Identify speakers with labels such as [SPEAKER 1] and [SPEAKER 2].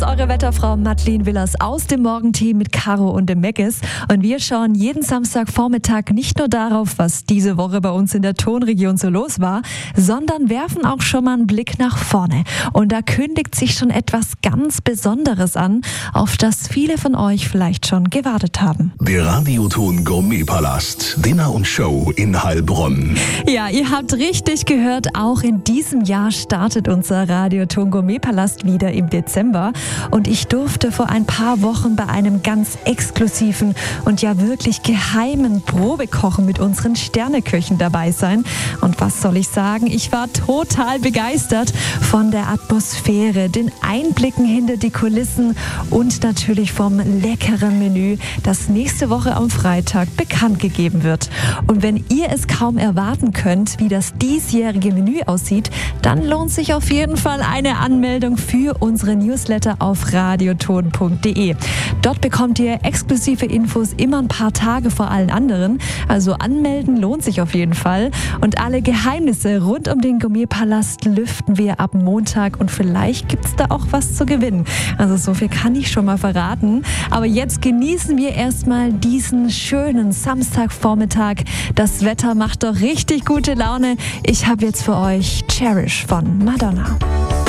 [SPEAKER 1] eure Wetterfrau Madeleine Willers aus dem Morgenteam mit Caro und dem Meggis. Und wir schauen jeden Samstagvormittag nicht nur darauf, was diese Woche bei uns in der Tonregion so los war, sondern werfen auch schon mal einen Blick nach vorne. Und da kündigt sich schon etwas ganz Besonderes an, auf das viele von euch vielleicht schon gewartet haben.
[SPEAKER 2] Der Radioton Gourmetpalast, Dinner und Show in Heilbronn.
[SPEAKER 1] Ja, ihr habt richtig gehört, auch in diesem Jahr startet unser Radioton Gourmetpalast wieder im Dezember. Und ich durfte vor ein paar Wochen bei einem ganz exklusiven und ja wirklich geheimen Probekochen mit unseren Sterneköchen dabei sein. Und was soll ich sagen, ich war total begeistert von der Atmosphäre, den Einblicken hinter die Kulissen und natürlich vom leckeren Menü, das nächste Woche am Freitag bekannt gegeben wird. Und wenn ihr es kaum erwarten könnt, wie das diesjährige Menü aussieht, dann lohnt sich auf jeden Fall eine Anmeldung für unsere Newsletter auf radioton.de. Dort bekommt ihr exklusive Infos immer ein paar Tage vor allen anderen. Also anmelden lohnt sich auf jeden Fall. Und alle Geheimnisse rund um den Gourmetpalast lüften wir ab Montag und vielleicht gibt es da auch was zu gewinnen. Also so viel kann ich schon mal verraten. Aber jetzt genießen wir erstmal diesen schönen Samstagvormittag. Das Wetter macht doch richtig gute Laune. Ich habe jetzt für euch Cherish von Madonna.